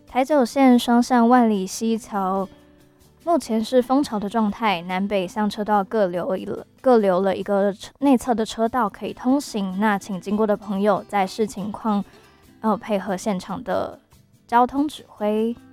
台九线双向万里溪桥目前是封桥的状态，南北向车道各留了一个内侧的车道可以通行。那请经过的朋友在视情况，配合现场的交通指挥。